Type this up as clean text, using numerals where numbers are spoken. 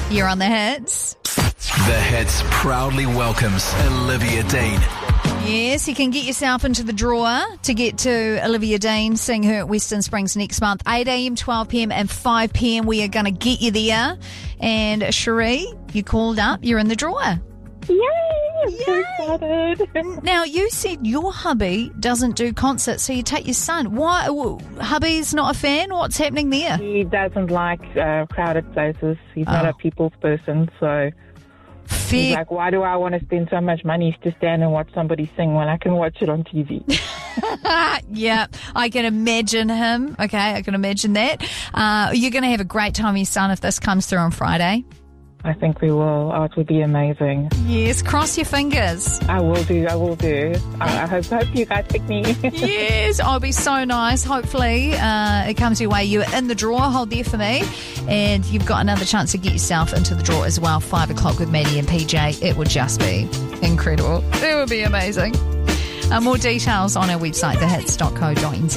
You're on the Hits. The Hits proudly welcomes Olivia Dean. Yes, you can get yourself into the draw to get to Olivia Dean seeing her at Western Springs next month. 8 a.m, 12 p.m. and 5 p.m. We are going to get you there. And Cherie, you called up. You're in the draw. Yay! I'm so excited. Now, you said your hubby doesn't do concerts, so you take your son. Why? Hubby's not a fan? What's happening there? He doesn't like crowded places. He's not a people's person, so he's like, why do I want to spend so much money to stand and watch somebody sing when I can watch it on TV? Yeah, I can imagine him. Okay, I can imagine that. You're going to have a great time with your son if this comes through on Friday. I think we will. Oh, it will be amazing. Yes, cross your fingers. I will do. I hope you guys pick me. Yes, it'll be so nice. Hopefully it comes your way. You're in the draw. Hold there for me. And you've got another chance to get yourself into the draw as well. 5 o'clock with Maddie and PJ. It would just be incredible. It would be amazing. More details on our website, thehits.co.nz.